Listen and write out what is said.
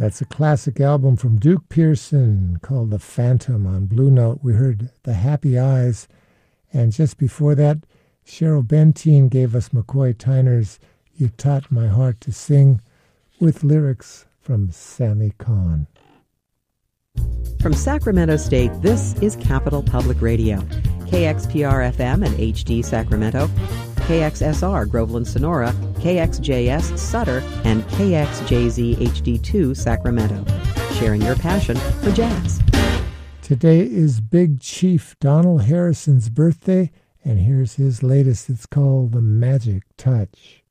That's a classic album from Duke Pearson called The Phantom on Blue Note. We heard The Happy Eyes, and just before that, Cheryl Benteen gave us McCoy Tyner's You Taught My Heart to Sing, with lyrics from Sammy Kahn. From Sacramento State, this is Capital Public Radio. KXPR-FM and HD Sacramento, KXSR Groveland Sonora, KXJS Sutter, and KXJZ HD2 Sacramento. Sharing your passion for jazz. Today is Big Chief Donald Harrison's birthday, and here's his latest. It's called The Magic Touch.